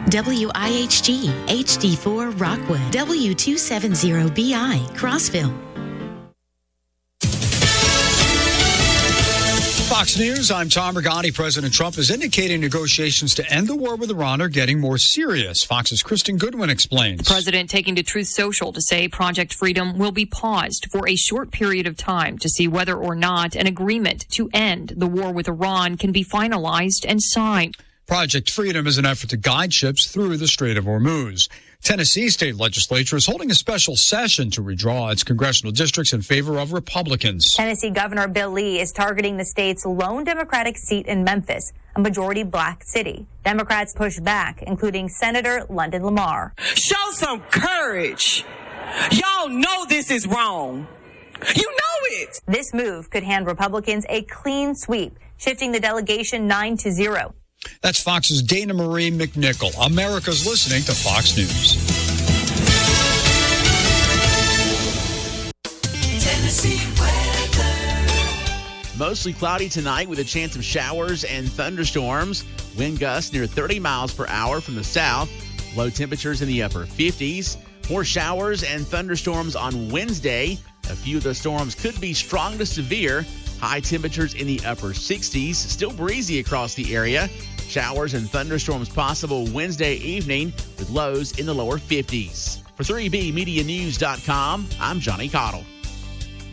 WIHG HD4 Rockwood, W270BI Crossville. Fox News, I'm Tom Regani. President Trump is indicating negotiations to end the war with Iran are getting more serious. Fox's Kristen Goodwin explains. The president taking to Truth Social to say Project Freedom will be paused for a short period of time to see whether or not an agreement to end the war with Iran can be finalized and signed. Project Freedom is an effort to guide ships through the Strait of Hormuz. Tennessee state legislature is holding a special session to redraw its congressional districts in favor of Republicans. Tennessee Governor Bill Lee is targeting the state's lone Democratic seat in Memphis, a majority black city. Democrats push back, including Senator London Lamar. Show some courage. Y'all know this is wrong. You know it. This move could hand Republicans a clean sweep, shifting the delegation 9-0. That's Fox's Dana Marie McNichol. America's listening to Fox News. Tennessee weather. Mostly cloudy tonight with a chance of showers and thunderstorms. Wind gusts near 30 miles per hour from the south. Low temperatures in the upper 50s. More showers and thunderstorms on Wednesday. A few of the storms could be strong to severe. High temperatures in the upper 60s. Still breezy across the area. Showers and thunderstorms possible Wednesday evening with lows in the lower 50s. For 3BMediaNews.com, I'm Johnny Cottle.